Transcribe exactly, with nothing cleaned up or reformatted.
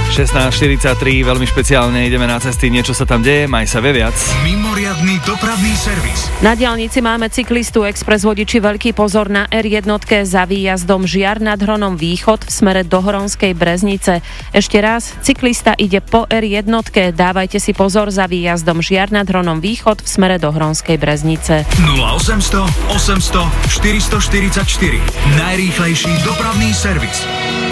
šestnásť štyridsaťtri, veľmi špeciálne ideme na cesty, niečo sa tam deje, maj sa vie viac. Mimoriadny dopravný servis. Na diaľnici máme cyklistu, expres vodiči veľký pozor na er jedna za výjazdom Žiar nad Hronom východ v smere do Hronskej Breznice. Ešte raz, cyklista ide po er jedna, dávajte si pozor za výjazdom Žiar nad Hronom východ v smere do Hronskej Breznice. nula osemsto osemsto štyristoštyridsaťštyri. Najrýchlejší dopravný servis.